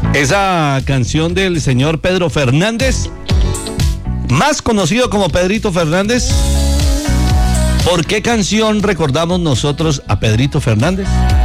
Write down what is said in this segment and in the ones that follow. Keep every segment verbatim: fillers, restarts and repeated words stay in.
Esa canción del señor Pedro Fernández, más conocido como Pedrito Fernández. ¿Por qué canción recordamos nosotros a Pedrito Fernández?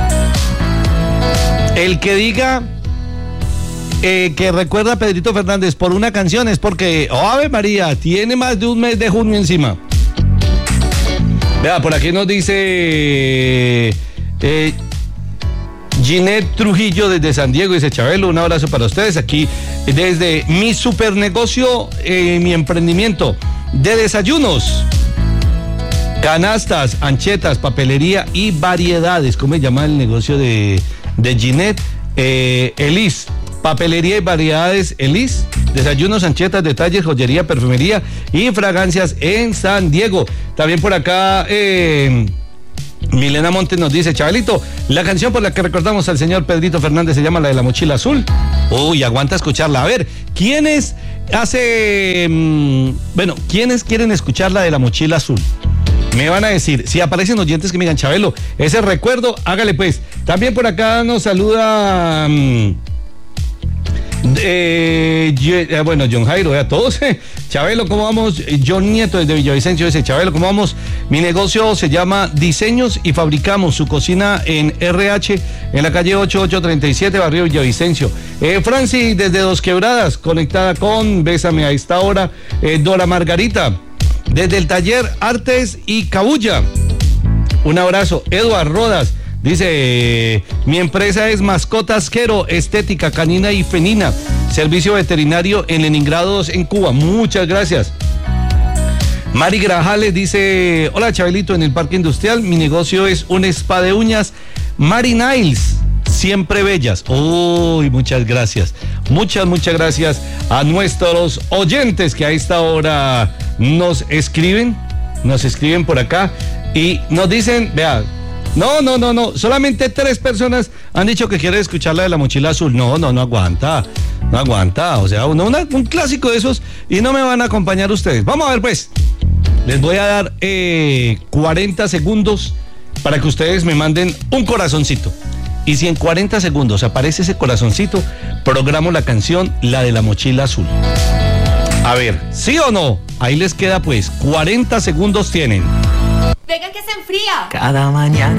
El que diga eh, que recuerda a Pedrito Fernández por una canción es porque, oh, Ave María, tiene más de un mes de junio encima. Vea, por aquí nos dice eh, Ginette Trujillo desde San Diego, dice: Chabelo, un abrazo para ustedes aquí desde mi supernegocio, eh, mi emprendimiento de desayunos, canastas, anchetas, papelería y variedades. ¿Cómo se llama el negocio de, de Ginette? Eh, Elis, papelería y variedades Elis, desayunos, anchetas, detalles, joyería, perfumería y fragancias en San Diego. También por acá eh, Milena Montes nos dice: Chabelito, la canción por la que recordamos al señor Pedrito Fernández se llama la de la mochila azul. Uy, aguanta escucharla. A ver, ¿quiénes hace... Mmm, bueno, ¿quiénes quieren escuchar la de la mochila azul? Me van a decir, si aparecen oyentes que me digan: Chabelo, ese recuerdo, hágale pues. También por acá nos saluda... Mmm, Eh, eh, bueno, John Jairo, a todos. Eh. Chabelo, ¿cómo vamos? John Nieto desde Villavicencio dice: Chabelo, ¿cómo vamos? Mi negocio se llama Diseños y Fabricamos, su cocina en R H, en la calle ochenta y ocho treinta y siete, barrio Villavicencio. Eh, Francis desde Dos Quebradas, conectada con Bésame a esta hora. Eh, Dora Margarita desde el taller Artes y Cabulla, un abrazo. Eduard Rodas dice: mi empresa es Mascotas Quero, estética canina y felina, servicio veterinario en Leningrado dos en Cuba. Muchas gracias. Mari Grajales dice: hola Chabelito, en el parque industrial mi negocio es un spa de uñas Mari Nails, siempre bellas. Uy, muchas gracias. Muchas, muchas gracias a nuestros oyentes que a esta hora nos escriben, nos escriben por acá y nos dicen, vea, No, no, no, no. Solamente tres personas han dicho que quieren escuchar la de la mochila azul. No, no, no aguanta. No aguanta. O sea, uno, una, un clásico de esos y no me van a acompañar ustedes. Vamos a ver, pues. Les voy a dar eh, cuarenta segundos para que ustedes me manden un corazoncito. Y si en cuarenta segundos aparece ese corazoncito, programo la canción, la de la mochila azul. A ver, ¿sí o no? Ahí les queda, pues. cuarenta segundos tienen. Venga que se enfría. Cada mañana.